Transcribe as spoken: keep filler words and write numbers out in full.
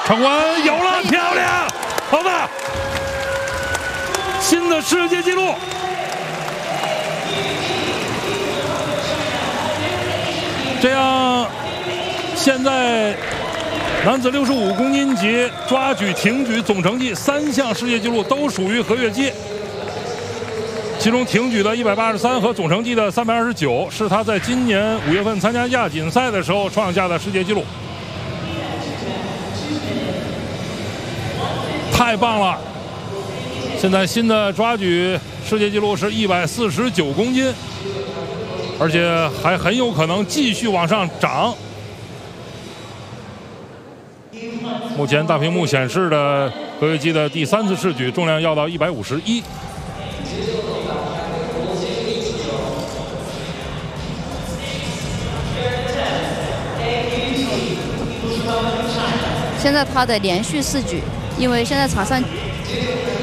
成文有了，漂亮，好的，新的世界纪录。这样，现在男子六十五公斤级抓举、挺举总成绩三项世界纪录都属于何越界。 其中挺举的一百八十三和总成绩的三百二十九是他在今年五月份参加亚锦赛的时候创下的世界纪录，太棒了！现在新的抓举世界纪录是一百四十九公斤，而且还很有可能继续往上涨。目前大屏幕显示的何越基的第三次试举重量要到一百五十一。 现在他的连续试举，因为现在场上